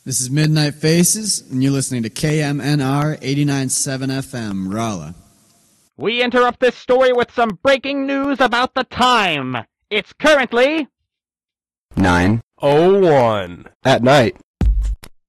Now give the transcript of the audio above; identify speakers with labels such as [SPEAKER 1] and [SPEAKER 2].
[SPEAKER 1] This is Midnight Faces, and you're listening to KMNR 89.7 FM, Rolla.
[SPEAKER 2] We interrupt this story with some breaking news about the time. It's currently
[SPEAKER 3] 9:01
[SPEAKER 4] at night.